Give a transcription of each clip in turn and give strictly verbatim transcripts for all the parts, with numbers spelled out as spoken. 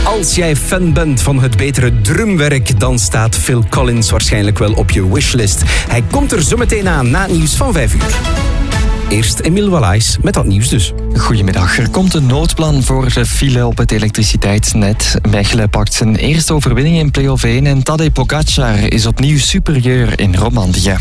Als jij fan bent van het betere drumwerk, dan staat Phil Collins waarschijnlijk wel op je wishlist. Hij komt er zo meteen aan na het nieuws van vijf uur. Eerst Emile Wallaes met dat nieuws dus. Goedemiddag. Er komt een noodplan voor de file op het elektriciteitsnet. Mechelen pakt zijn eerste overwinning in play-off één en Tadej Pogačar is opnieuw superieur in Romandie.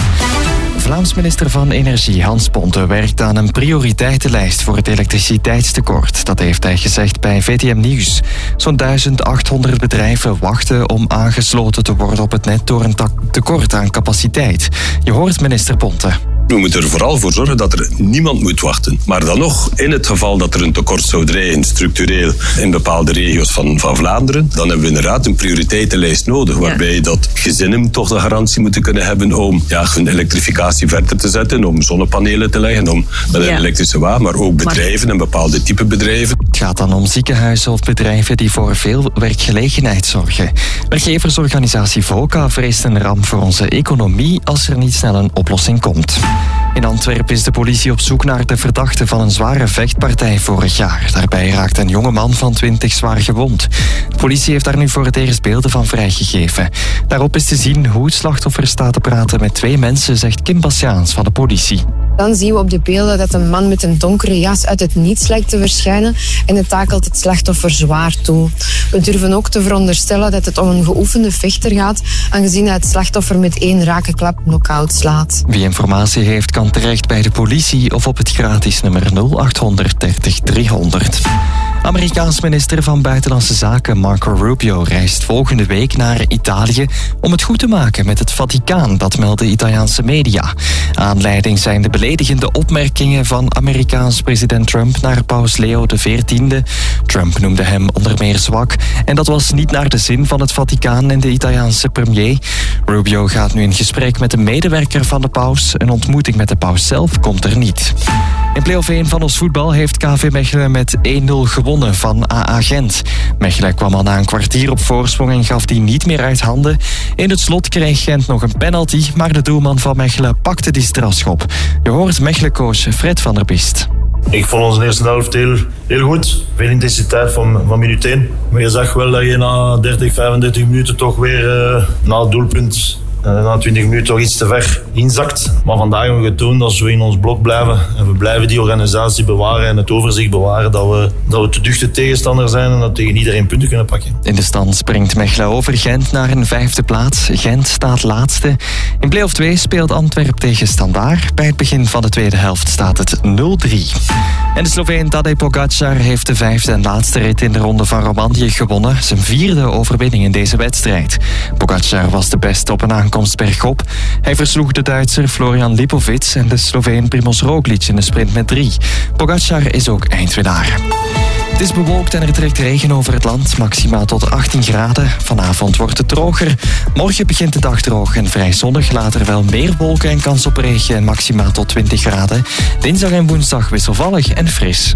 Vlaams minister van Energie Hans Ponte werkt aan een prioriteitenlijst voor het elektriciteitstekort. Dat heeft hij gezegd bij V T M Nieuws. Zo'n duizend achthonderd bedrijven wachten om aangesloten te worden op het net door een tekort aan capaciteit. Je hoort minister Ponte. We moeten er vooral voor zorgen dat er niemand moet wachten. Maar dan nog, in het geval dat er een tekort zou dreigen, structureel in bepaalde regio's van, van Vlaanderen, dan hebben we inderdaad een prioriteitenlijst nodig, waarbij ja. dat gezinnen toch de garantie moeten kunnen hebben om ja, hun elektrificatie verder te zetten, om zonnepanelen te leggen, om met een ja. elektrische wagen, maar ook bedrijven en bepaalde type bedrijven. Het gaat dan om ziekenhuizen of bedrijven die voor veel werkgelegenheid zorgen. Werkgeversorganisatie VOCA vreest een ramp voor onze economie als er niet snel een oplossing komt. In Antwerpen is de politie op zoek naar de verdachte van een zware vechtpartij vorig jaar. Daarbij raakt een jonge man van twintig zwaar gewond. De politie heeft daar nu voor het eerst beelden van vrijgegeven. Daarop is te zien hoe het slachtoffer staat te praten met twee mensen, zegt Kim Bastiaans van de politie. Dan zien we op de beelden dat een man met een donkere jas uit het niets lijkt te verschijnen en het takelt het slachtoffer zwaar toe. We durven ook te veronderstellen dat het om een geoefende vechter gaat, aangezien hij het slachtoffer met één rake klap knock-out slaat. Wie informatie heeft kan terecht bij de politie of op het gratis nummer nul acht honderd dertig driehonderd. Amerikaans minister van Buitenlandse Zaken Marco Rubio reist volgende week naar Italië om het goed te maken met het Vaticaan, dat melden Italiaanse media. Aanleiding zijn de beledigende opmerkingen van Amerikaans president Trump naar paus Leo de veertiende. Trump noemde hem onder meer zwak en dat was niet naar de zin van het Vaticaan en de Italiaanse premier. Rubio gaat nu in gesprek met een medewerker van de paus. Een ontmoeting met de paus zelf komt er niet. In play-off één van ons voetbal heeft K V Mechelen met één nul gewonnen van A A Gent. Mechelen kwam al na een kwartier op voorsprong en gaf die niet meer uit handen. In het slot kreeg Gent nog een penalty, maar de doelman van Mechelen pakte die strafschop. Je hoort Mechelen-coach Fred van der Biest. Ik vond onze eerste helft heel, heel goed. Veel intensiteit van, van minuut één. Maar je zag wel dat je na dertig, vijfendertig minuten toch weer uh, na het doelpunt... na twintig minuten toch iets te ver inzakt. Maar vandaag hebben we getoond dat we in ons blok blijven. En we blijven die organisatie bewaren en het overzicht bewaren. Dat we, dat we te duchte tegenstander zijn en dat we tegen iedereen punten kunnen pakken. In de stand springt Mechelen over Gent naar een vijfde plaats. Gent staat laatste. In play-off twee speelt Antwerpen tegen Standaard. Bij het begin van de tweede helft staat het nul drie. En de Sloveen Tadej Pogačar heeft de vijfde en laatste rit in de ronde van Romandie gewonnen. Zijn vierde overwinning in deze wedstrijd. Pogačar was de beste op een aankomst bergop. Hij versloeg de Duitser Florian Lipovic en de Sloveen Primož Roglič in de sprint met drie. Pogačar is ook eindwinnaar. Het is bewolkt en er trekt regen over het land, maximaal tot achttien graden. Vanavond wordt het droger. Morgen begint de dag droog en vrij zonnig. Later wel meer wolken en kans op regen en maximaal tot twintig graden. Dinsdag en woensdag wisselvallig en fris.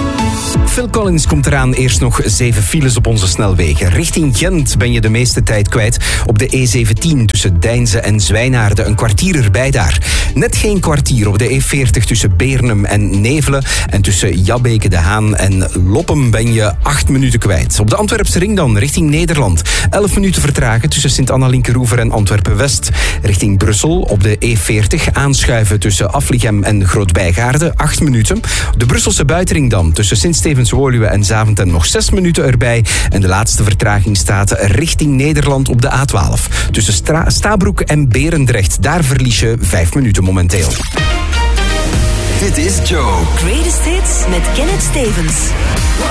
Phil Collins komt eraan. Eerst nog zeven files op onze snelwegen. Richting Gent ben je de meeste tijd kwijt. Op de E zeventien tussen Deinze en Zwijnaarden. Een kwartier erbij daar. Net geen kwartier op de E veertig tussen Beernem en Nevelen. En tussen Jabbeke de Haan en Loppem ben je acht minuten kwijt. Op de Antwerpse ring dan, richting Nederland. elf minuten vertragen tussen Sint-Anna-Linkeroever en Antwerpen-West. Richting Brussel op de E veertig aanschuiven tussen Aflichem en Groot-Bijgaarde. acht minuten. De Brusselse buitenring dan, tussen Sint-Stevens-Woluwe en Zaventem nog zes minuten erbij. En de laatste vertraging staat richting Nederland op de A twaalf. Tussen Stra- Stabroek en Berendrecht. Daar verlies je vijf minuten momenteel. Dit is Joe. Greatest Hits met Kenneth Stevens.